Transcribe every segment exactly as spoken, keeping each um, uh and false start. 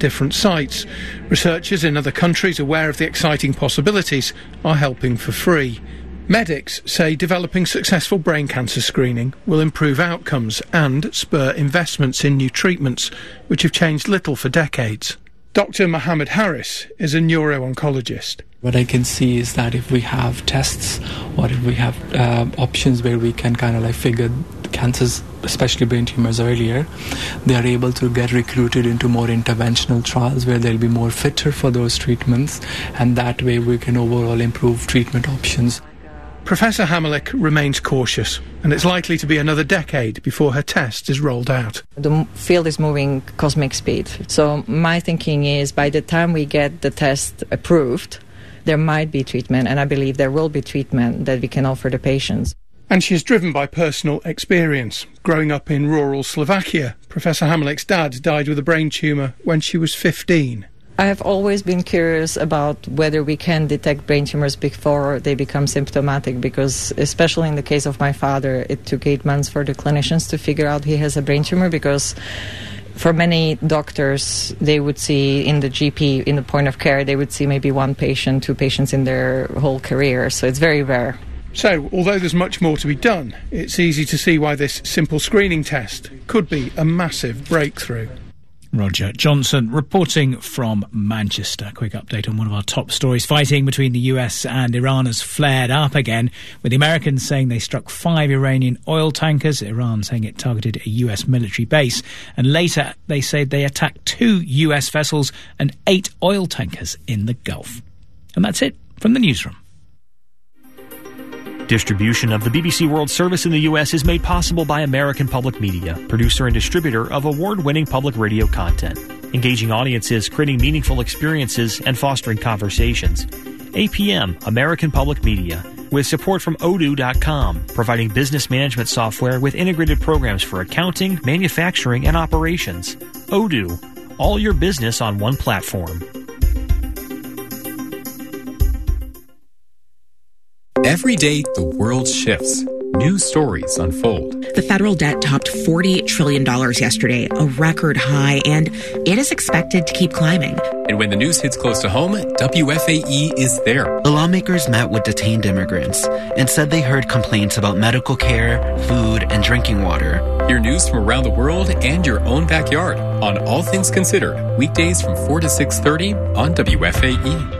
different sites. Researchers in other countries aware of the exciting possibilities are helping for free. Medics say developing successful brain cancer screening will improve outcomes and spur investments in new treatments, which have changed little for decades. Doctor Mohammed Harris is a neuro-oncologist. What I can see is that if we have tests or if we have uh, options where we can kind of like figure cancers, especially brain tumors, earlier, they are able to get recruited into more interventional trials where they'll be more fitter for those treatments, and that way we can overall improve treatment options. Professor Hammerlich remains cautious, and it's likely to be another decade before her test is rolled out. The field is moving cosmic speed. So my thinking is by the time we get the test approved, there might be treatment, and I believe there will be treatment that we can offer the patients. And she is driven by personal experience. Growing up in rural Slovakia, Professor Hammerlich's dad died with a brain tumour when she was fifteen. I have always been curious about whether we can detect brain tumors before they become symptomatic, because especially in the case of my father, it took eight months for the clinicians to figure out he has a brain tumor, because for many doctors, they would see in the G P, in the point of care, they would see maybe one patient, two patients in their whole career, so it's very rare. So, although there's much more to be done, it's easy to see why this simple screening test could be a massive breakthrough. Roger Johnson reporting from Manchester. Quick update on one of our top stories. Fighting between the U S and Iran has flared up again, with the Americans saying they struck five Iranian oil tankers, Iran saying it targeted a U S military base, and later they said they attacked two U S vessels and eight oil tankers in the Gulf. And that's it from the newsroom. Distribution of the B B C World Service in the U S is made possible by American Public Media, producer and distributor of award-winning public radio content, engaging audiences, creating meaningful experiences, and fostering conversations. A P M, American Public Media, with support from Odoo dot com, providing business management software with integrated programs for accounting, manufacturing, and operations. Odoo, all your business on one platform. Every day, the world shifts. New stories unfold. The federal debt topped forty trillion dollars yesterday, a record high, and it is expected to keep climbing. And when the news hits close to home, W F A E is there. The lawmakers met with detained immigrants and said they heard complaints about medical care, food, and drinking water. Hear news from around the world and your own backyard on All Things Considered, weekdays from four to six thirty on W F A E.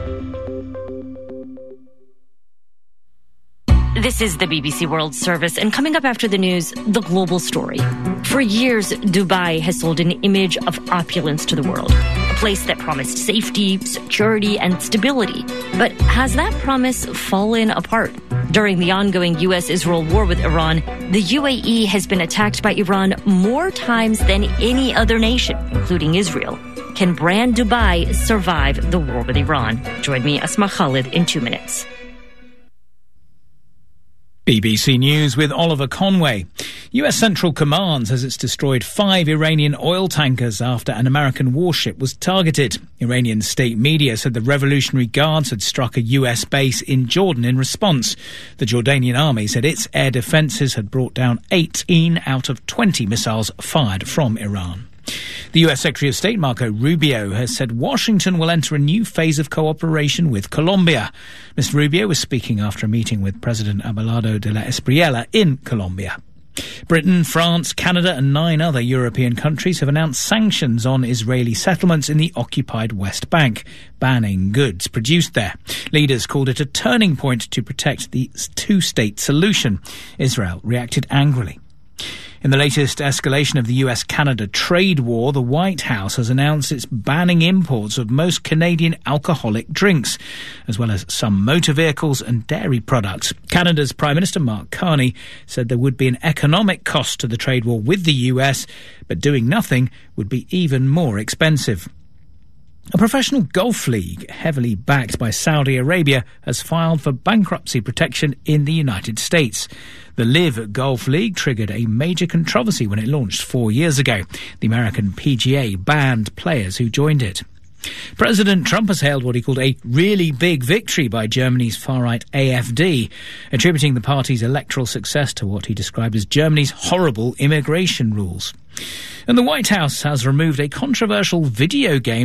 This is the B B C World Service, and coming up after the news, the global story. For years, Dubai has sold an image of opulence to the world, a place that promised safety, security, and stability. But has that promise fallen apart? During the ongoing U S-Israel war with Iran, the U A E has been attacked by Iran more times than any other nation, including Israel. Can brand Dubai survive the war with Iran? Join me, Asma Khalid, in two minutes. B B C News with Oliver Conway. U S Central Command says it's destroyed five Iranian oil tankers after an American warship was targeted. Iranian state media said the Revolutionary Guards had struck a U S base in Jordan in response. The Jordanian army said its air defences had brought down eighteen out of twenty missiles fired from Iran. The U S Secretary of State Marco Rubio has said Washington will enter a new phase of cooperation with Colombia. Mister Rubio was speaking after a meeting with President Abelardo de la Espriella in Colombia. Britain, France, Canada and nine other European countries have announced sanctions on Israeli settlements in the occupied West Bank, banning goods produced there. Leaders called it a turning point to protect the two-state solution. Israel reacted angrily. In the latest escalation of the U S-Canada trade war, the White House has announced it's banning imports of most Canadian alcoholic drinks, as well as some motor vehicles and dairy products. Canada's Prime Minister Mark Carney said there would be an economic cost to the trade war with the U S, but doing nothing would be even more expensive. A professional golf league, heavily backed by Saudi Arabia, has filed for bankruptcy protection in the United States. The LIV Golf League triggered a major controversy when it launched four years ago. The American P G A banned players who joined it. President Trump has hailed what he called a really big victory by Germany's far-right A F D, attributing the party's electoral success to what he described as Germany's horrible immigration rules. And the White House has removed a controversial video game